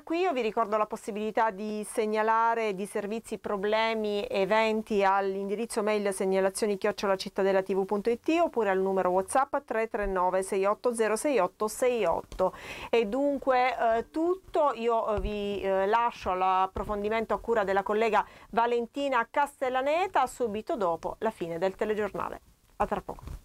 qui. Io vi ricordo la possibilità di segnalare di servizi, problemi, eventi all'indirizzo mail segnalazioni@cittadellatv.it oppure al numero WhatsApp 339 68 068 68. E dunque tutto, io vi lascio all'approfondimento a cura della collega Valentina Castellaneta subito dopo la fine del telegiornale. A tra poco.